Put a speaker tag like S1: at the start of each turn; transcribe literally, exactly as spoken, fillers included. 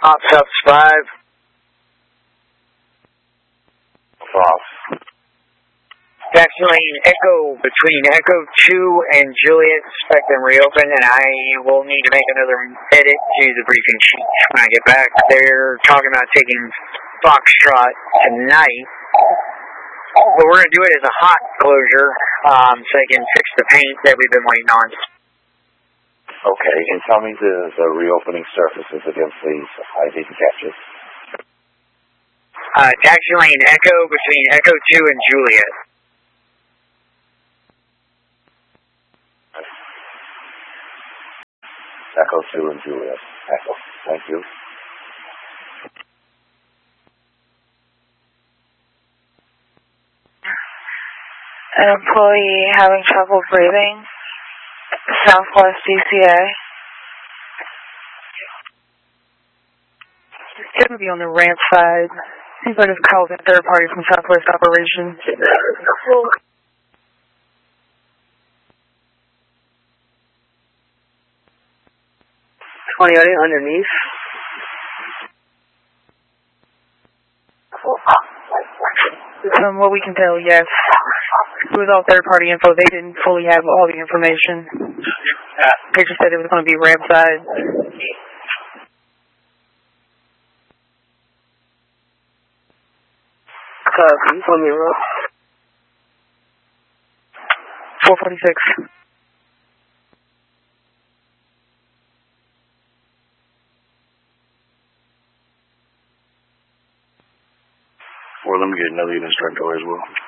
S1: Ops Ups five.
S2: False.
S1: Taxi lane Echo between Echo two and Juliet. Expect them reopen, and I will need to make another edit to the briefing sheet when I get back. They're talking about taking Foxtrot tonight, but we're going to do it as a hot closure, um, so they can fix the paint that we've been waiting on.
S2: Okay, and tell me the, the reopening surfaces against these. I didn't catch it.
S1: Uh, taxi lane Echo between Echo two and Juliet.
S2: Echo two and Juliet. Echo. Thank you.
S3: An employee having trouble breathing. Southwest D C A.
S4: It's going to be on the ramp side. Seems like it's called a third party from Southwest Operations.
S5: twenty eighty underneath.
S4: From what we can tell, yes. It was all third-party info. They didn't fully have all the information. They just said it was going to be ramp side.
S5: Uh, can you tell me rough?
S4: four forty-six.
S2: Or let me get another unit strike over as well.